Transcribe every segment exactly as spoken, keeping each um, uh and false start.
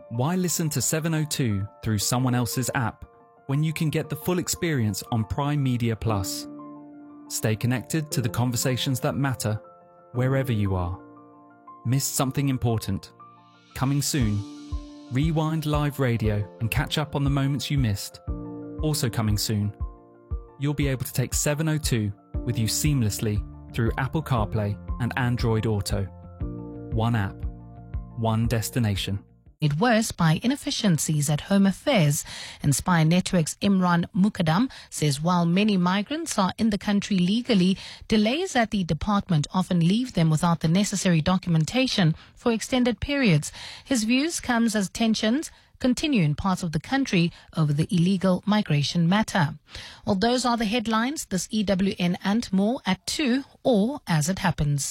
Why listen to seven oh two through someone else's app when you can get the full experience on Prime Media Plus? Stay connected to the conversations that matter wherever you are. Missed something important? Coming soon. Rewind live radio and catch up on the moments you missed. Also coming soon. You'll be able to take seven oh two with you seamlessly through Apple CarPlay and Android Auto. One app, one destination. Made worse by inefficiencies at Home Affairs. Inspire Network's Imran Mukaddam says while many migrants are in the country legally, delays at the department often leave them without the necessary documentation for extended periods. His views comes as tensions continue in parts of the country over the illegal migration matter. Well, those are the headlines. This E W N and more at two or as it happens.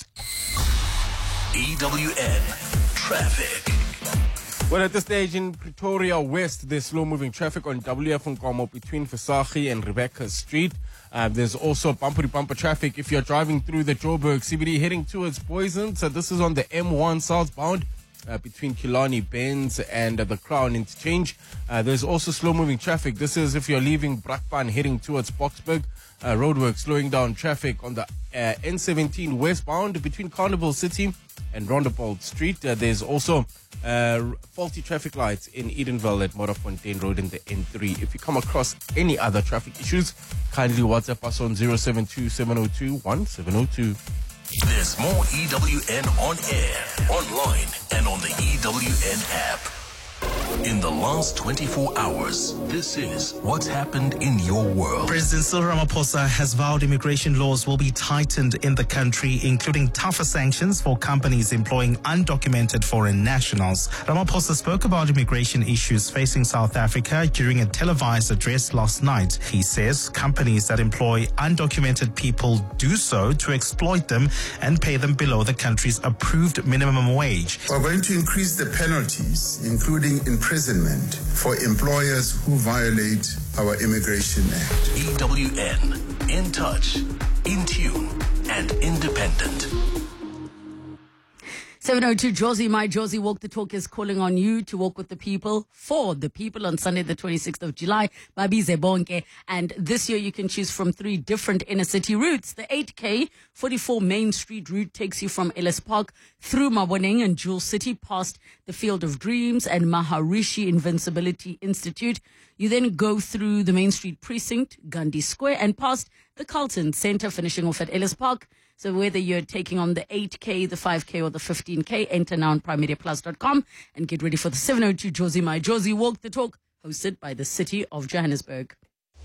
E W N Traffic. Well, at this stage in Pretoria West, there's slow-moving traffic on W F Nkomo between Versaghi and Rebecca Street. Uh, there's also bumper-to-bumper traffic if you're driving through the Joburg C B D heading towards Poison. So this is on the M one southbound uh, between Killarney Benz and uh, the Crown Interchange. Uh, there's also slow-moving traffic. This is if you're leaving Brakpan heading towards Boksburg. Uh, roadwork slowing down traffic on the uh, N seventeen westbound between Carnival City and Rondebold Street. Uh, there's also uh, faulty traffic lights in Edenville at Morafontein Road in the N three. If you come across any other traffic issues, kindly WhatsApp us on zero seven two, seven oh two, one seven oh two. There's more E W N on air, online, and on the E W N app. In the last twenty-four hours, this is what's happened in your world. President Cyril Ramaphosa has vowed immigration laws will be tightened in the country, including tougher sanctions for companies employing undocumented foreign nationals. Ramaphosa spoke about immigration issues facing South Africa during a televised address last night. He says companies that employ undocumented people do so to exploit them and pay them below the country's approved minimum wage. We're going to increase the penalties, including imprisonment for employers who violate our Immigration Act. E W N, in touch, in tune, and independent. seven oh two, Josie, my Josie Walk the Talk is calling on you to walk with the people, for the people on Sunday the twenty-sixth of July, Babize Bonke. And this year you can choose from three different inner city routes. The eight K forty-four Main Street route takes you from Ellis Park through Maboneng and Jewel City past the Field of Dreams and Maharishi Invincibility Institute. You then go through the Main Street Precinct, Gandhi Square, and past the Carlton Centre, finishing off at Ellis Park. So whether you're taking on the eight K, the five K, or the fifteen K, enter now on prime media plus dot com and get ready for the seven oh two Josie My Josie Walk the Talk, hosted by the City of Johannesburg.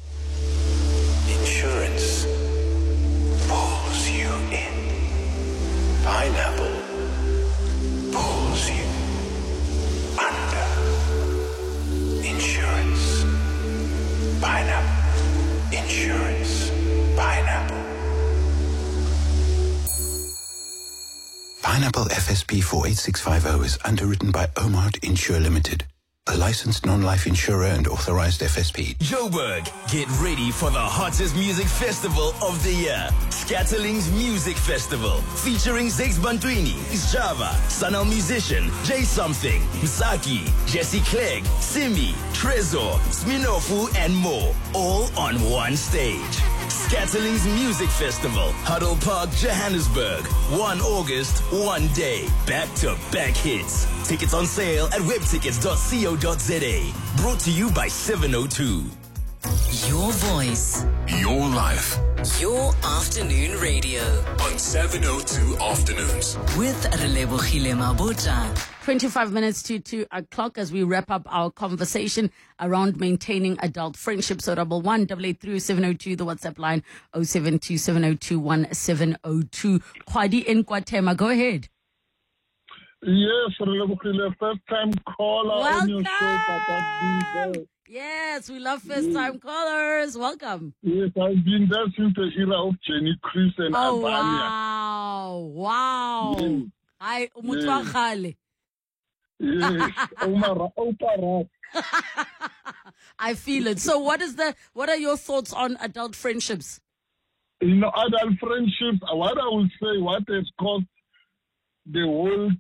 Insurance pulls you in. Pineapple pulls you under. Insurance. Pineapple. Insurance. Pineapple. Pineapple F S P four eight six five zero is underwritten by Omart Insure Limited, a licensed non-life insurer and authorized F S P. Joburg, get ready for the hottest music festival of the year. Scatterling's Music Festival, featuring Zex Bantwini, Java, Sanal Musician, Jay Something, Msaki, Jesse Clegg, Simi, Trezor, Sminofu, and more, all on one stage. Scatterling's Music Festival, Huddle Park, Johannesburg. first of August, one day. Back-to-back hits. Tickets on sale at webtickets dot co dot za. Brought to you by seven oh two. Your voice. Your life. Your afternoon radio. On seven oh two Afternoons. With Relebohile Mabota. twenty-five minutes to two o'clock as we wrap up our conversation around maintaining adult friendships. So double one, double eight three, seven oh two, the WhatsApp line, oh seven two, seven oh two, one seven oh two. Kwadi in Kwatema, go ahead. Yes, first time caller Welcome. on your show, Papa. Yes, we love first time callers. Welcome. Yes, I've been there since the era of Jenny Chris and Oh, Albania. wow. Wow. Yes. Hi, Umutwa Khale. Yes, Omar, Opara. I feel it. So what is the what are your thoughts on adult friendships? You know, adult friendships, what I will say, what has caused the whole